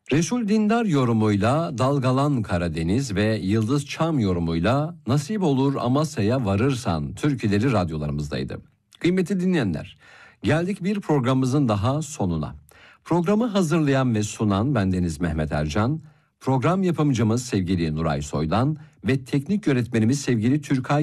Resul Dindar yorumuyla Dalgalan Karadeniz ve Yıldız Çam yorumuyla Nasip Olur Amasya'ya Varırsan türküleri radyolarımızdaydı. Kıymetli dinleyenler, geldik bir programımızın daha sonuna. Programı hazırlayan ve sunan bendeniz Mehmet Ercan, program yapımcımız sevgili Nuray Soydan ve teknik yönetmenimiz sevgili Türkay